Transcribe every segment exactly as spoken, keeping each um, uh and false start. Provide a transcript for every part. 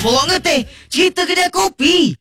Sorang ngeteh, cerita kedai kopi.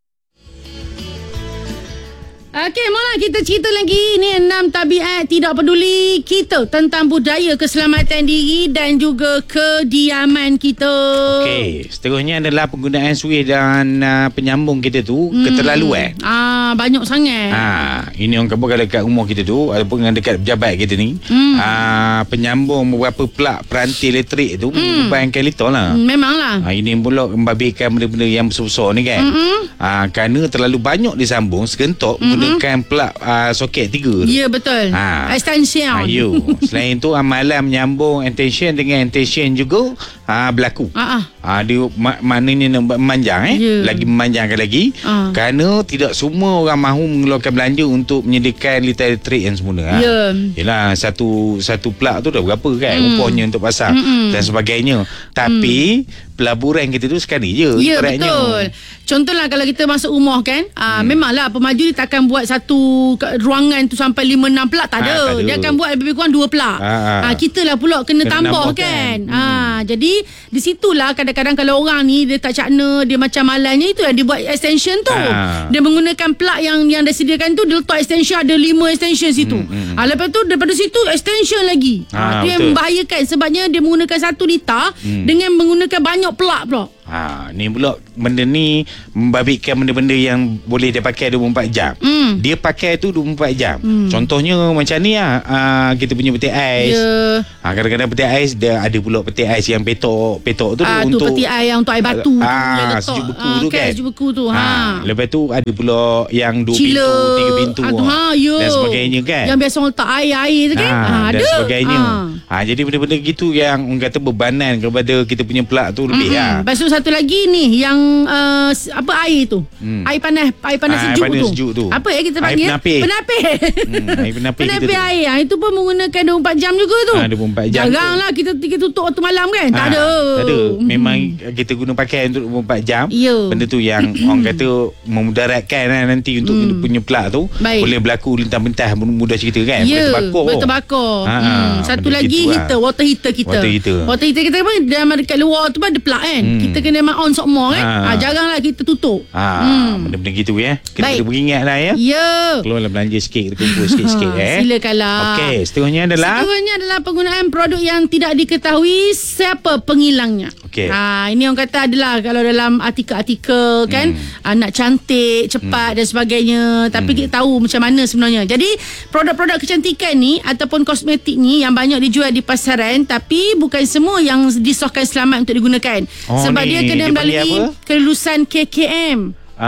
Okey, malah kita cerita lagi ni enam tabiat tidak peduli kita tentang budaya keselamatan diri dan juga kediaman kita. Okey, seterusnya adalah penggunaan suih dan uh, penyambung kita tu hmm. keterlaluan. Ah, banyak sangat. Ah, ini orang kata kalau dekat rumah kita tu ataupun dekat pejabat kita ni, hmm. ah, penyambung beberapa plug peranti elektrik tu hmm. bayangkan liter lah. Hmm, memanglah. Ah, ini pula membabitkan benda-benda yang besar-besar ni kan. Hmm. Ah, kerana terlalu banyak disambung sekentok hmm. menggunakan plug uh, soket tiga tu. Ya, betul. Ha. Extension. Ayo. Selain tu amalan menyambung extension dengan extension juga uh, berlaku. Ha uh, dia mak, maknanya memanjang eh. Yeah. Lagi memanjangkan lagi. Uh. Kerana tidak semua orang mahu mengeluarkan belanja untuk menyediakan liter elektrik yang semula. Ya. Yeah. Yalah, satu satu plug tu dah berapa kan mm. rupanya untuk pasang Mm-mm. dan sebagainya. Tapi mm. pelaburan kita tu sekali je. Ya, betul. Contohlah kalau kita masuk rumah kan, aa, hmm. memanglah pemaju dia takkan buat satu ruangan tu sampai lima enam plug, tak ada. Ha, tak ada. Dia akan buat lebih kurang dua plug. Ha, ha. Kita lah pula kena, kena tambah kan. kan? Ha, jadi di situlah kadang-kadang kalau orang ni dia tak cakna, dia macam malanya itu yang dia buat extension tu. Ha. Dia menggunakan plug yang yang dah sediakan tu, dia letak extension, ada lima extension situ. Hmm, hmm. Ha, lepas tu daripada situ extension lagi. Ha, ha, itu yang membahayakan sebabnya dia menggunakan satu liter hmm. dengan menggunakan banyak plug pula. Ha, ni pula benda ni membabitkan benda-benda yang boleh dia pakai dua puluh empat jam. Mm. Dia pakai tu dua puluh empat jam. Mm. Contohnya macam ni lah, uh, kita punya peti ais. Yeah. Ha, kadang-kadang peti ais dia ada pula peti ais yang petok petok tu ah, untuk tu peti ais yang untuk air batu ah, tu yang letak. Sejuk beku ah, tu okay, kan. Sejuk beku tu. Ha. ha. Lepas tu ada pula yang dua Chiller. pintu, tiga pintu. Aduh, ha, yeah. dan sebagainya kan. Yang biasa letak air-air tu kan. Ha, ha, dan ada. sebagainya. Ha. Ha, jadi benda-benda gitu yang orang kata bebanan kepada kita punya plug tu lebih mm-hmm. lah. Lepas tu satu lagi ni yang uh, apa air tu hmm. air panas air panas, ha, sejuk, air panas tu. sejuk tu apa ya kita panggil air penapis penapis hmm, air penapis, penapis air ha, itu pun menggunakan dua puluh empat jam juga tu. ha, dua puluh empat jam jarang lah kita, kita tutup waktu malam kan. ha, tak ada tak ada memang hmm. kita guna pakai untuk dua puluh empat jam. Yo. Benda tu yang orang kata memudaratkan lah nanti untuk hmm. punya plug tu. Baik. Boleh berlaku lintah-lintah mudah cerita kan. Ya, boleh terbakar boleh terbakar. ha, hmm. Satu lagi heater lah. Water heater kita water heater, water heater kita pun dalam dekat luar tu pun ada plug kan. hmm. Kita kena memang on semua kan. ha. Ha, jarang lah kita tutup. ha, hmm. Benda-benda gitu ya. Kita kena beringat lah ya. Ya. Keluarlah belanja sikit, kita kumpul sikit-sikit eh. Silakanlah. Okey, seterusnya adalah Seterusnya adalah penggunaan produk yang tidak diketahui siapa pengilangnya. Okey. Ha, ini orang kata adalah kalau dalam artikel-artikel kan, hmm. nak cantik, cepat hmm. dan sebagainya. Tapi hmm. kita tahu macam mana sebenarnya. Jadi produk-produk kecantikan ni ataupun kosmetik ni yang banyak dijual di pasaran, tapi bukan semua yang disahkan selamat untuk digunakan. Oh, sebab ni, dia kena melalui kelulusan K K M. Ah.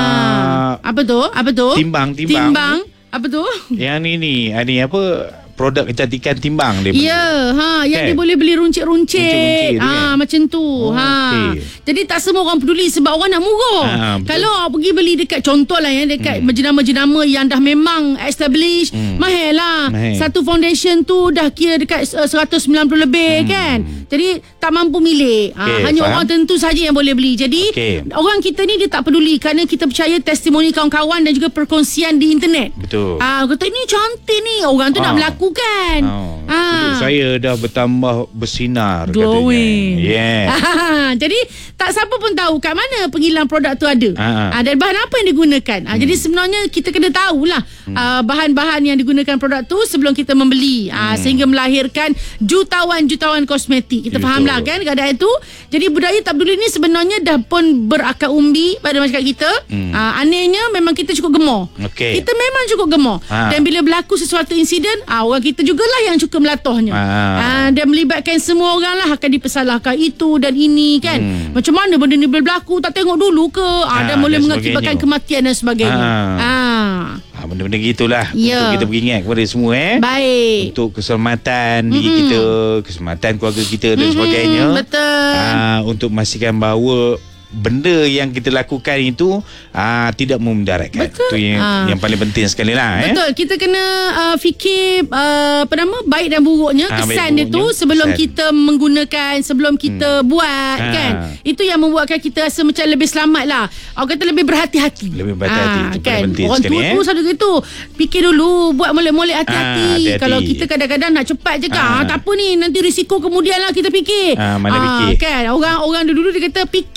ah. Apa tu? Apa tu? Timbang, timbang. Timbang. Apa tu? Yang ni ni, ni apa? Produk kecantikan timbang dia. Ya, ha, yang okay. dia boleh beli runcit-runcit. Ah, ha, macam tu. Oh, ha. Okay. Jadi tak semua orang peduli sebab orang nak murah. Ha, kalau awak pergi beli dekat contohlah ya, dekat hmm. jenama-jenama yang dah memang established, hmm. mahal lah. Mahal. Satu foundation tu dah kira dekat uh, seratus sembilan puluh lebih hmm. kan. Jadi tak mampu milik. Ha, okay, hanya faham? Orang tertentu saja yang boleh beli. Jadi okay. orang kita ni dia tak peduli kerana kita percaya testimoni kawan-kawan dan juga perkongsian di internet. Betul. Ah, kata ini cantik ni. Orang tu ha. nak melakukan kan. Oh, ha. Saya dah bertambah bersinar glowing. Katanya. Yeah. Jadi tak siapa pun tahu kat mana penghilang produk tu ada. Ha. Ha, dan bahan apa yang digunakan. Ha, hmm. Jadi sebenarnya kita kena tahulah hmm. uh, bahan-bahan yang digunakan produk tu sebelum kita membeli. Hmm. Uh, sehingga melahirkan jutawan-jutawan kosmetik. Kita Betul. Fahamlah kan keadaan itu. Jadi budaya tak peduli ni sebenarnya dah pun berakar umbi pada masyarakat kita. Hmm. Uh, anehnya memang kita cukup gemar. Okay. Kita memang cukup gemar. Ha. Dan bila berlaku sesuatu insiden, uh, orang kita jugalah yang cukup melatohnya. Ah. Ha, dan melibatkan semua orang lah akan dipersalahkan itu dan ini kan. Hmm. Macam mana benda ni boleh berlaku, tak tengok dulu ke? Ha, dan boleh mengakibatkan kematian dan sebagainya. Ha. Ha, benda-benda gitulah ya. Untuk kita beringat kepada semua eh. Baik. Untuk keselamatan mm-hmm. diri kita, keselamatan keluarga kita dan mm-hmm. sebagainya. Betul. Ha, untuk memastikan bahawa benda yang kita lakukan itu aa, tidak memudaratkan. Itu yang, ha. yang paling penting sekali lah. Betul. Eh? Kita kena uh, fikir uh, apa nama baik dan buruknya, ha, kesan dia tu sebelum kesan. kita menggunakan, sebelum kita hmm. buat ha. kan. Itu yang membuatkan kita rasa macam lebih selamat lah. Orang kata lebih berhati-hati. Lebih berhati-hati. Ha, kan? Orang tua tu selalu gitu. Fikir dulu, buat molek-molek hati-hati. Ha, hati-hati. Kalau kita kadang-kadang nak cepat je kan. Ha. Tak apa ni, nanti risiko kemudian lah kita fikir. Ha, mana ha, fikir. Kan? Orang-orang dulu dia kata fikir dulu.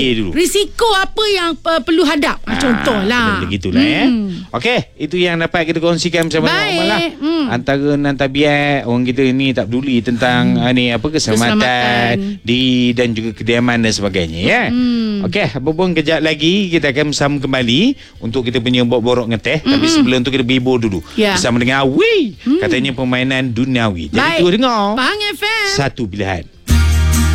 fikir dulu. Risiko apa yang uh, perlu hadap. Ha, contohlah. Begitulah hmm. ya. Okey, itu yang dapat kita kongsikan bersama Normal lah. Hmm. Antara nan tabiat orang kita ni tak peduli tentang hmm. ni apa keselamatan, keselamatan di dan juga kediaman dan sebagainya ya. Hmm. Okey, apa pun kejap lagi kita akan bersama kembali untuk kita punya borok-borok ngeteh. Hmm. Tapi sebelum tu kita bibur dulu. Yeah. Bersama dengan Awi. Hmm. Katanya permainan duniawi. Jadi tu dengar. Pahang F M. Satu pilihan.